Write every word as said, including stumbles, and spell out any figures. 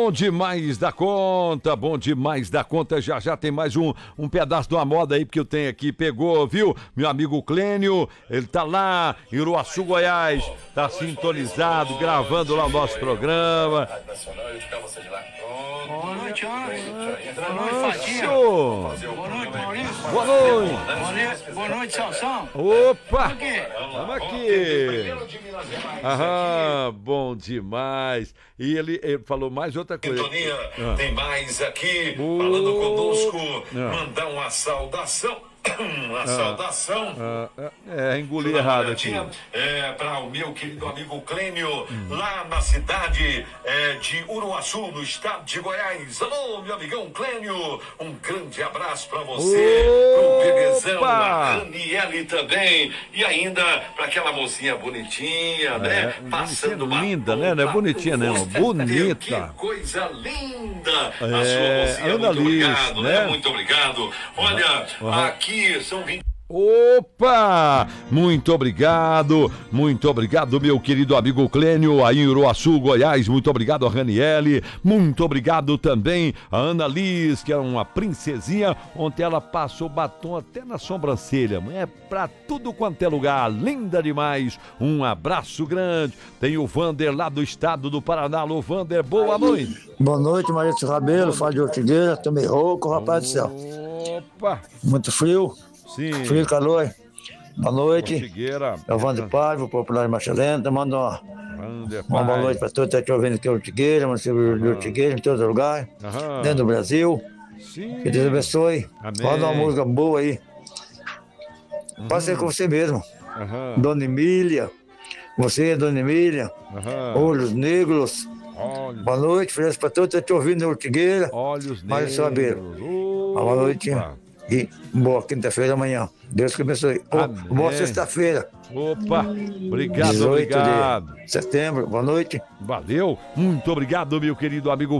Bom demais da conta, bom demais da conta. Já já tem mais um, um pedaço de uma moda aí que eu tenho aqui. Pegou, viu? Meu amigo Clênio, ele tá lá em Uruaçu, Goiás, tá sintonizado, gravando lá o nosso programa. Boa noite, Anderson. Boa noite, Fatinha. Boa noite, Maurício. Boa noite. Boa noite, Sansão. Opa! Tamo aqui. Tamo aqui. Aham, bom demais. E ele, ele falou mais outra coisa. Sintonia, Ah. tem mais aqui, Oh. falando conosco, Ah. mandar uma saudação, uma saudação. Ah, é, engoli errado aqui. É, para o meu querido amigo Clênio, lá na cidade é, de Uruaçu, no estado de Goiás. Alô, meu amigão Clênio, um grande abraço para você, pro bebezão, Opa! a Raniele também, e ainda para aquela mocinha bonitinha, né? Passando uma linda, né? Não é bonitinha, não, Você bonita. Que coisa linda! É, a sua mocinha, Ana muito Liz, obrigado, né? né? Muito obrigado. Olha, Uhum. aqui são vinte. Opa! Muito obrigado, muito obrigado, meu querido amigo Clênio, aí em Uruaçu, Goiás. Muito obrigado a Raniele, muito obrigado também a Ana Liz, que é uma princesinha. Ontem ela passou batom até na sobrancelha. É pra tudo quanto é lugar, linda demais. Um abraço grande. Tem o Vander lá do estado do Paraná. Alô, Vander, boa noite. Boa noite, Maurício Rabelo, falo de Ortigueira, tô meio rouco, rapaz do céu. Opa! Muito frio, Sim. frio, calor. Boa noite, Ortigueira. é o Wander Paiva, popular de Marcha Lenta, manda uma, Vander uma boa Paiva. noite para todos que estão ouvindo aqui em Ortigueira, município de Ortigueira, em todo lugar, Aham. dentro do Brasil. Sim. Que Deus abençoe. Amém. Manda uma música boa aí. Pode ser com você mesmo, Aham. Dona Emília, você, Dona Emília, Aham. Olhos Negros. Olhos, Boa noite, feliz para todos que estão ouvindo em Ortigueira. olhos Maurício negros. Rabelo. Boa noite. Opa. E boa quinta-feira amanhã. Deus que abençoe. Oh, Amém. boa sexta-feira. Opa, obrigado, dezoito obrigado. de setembro. Boa noite. Valeu, muito obrigado, meu querido amigo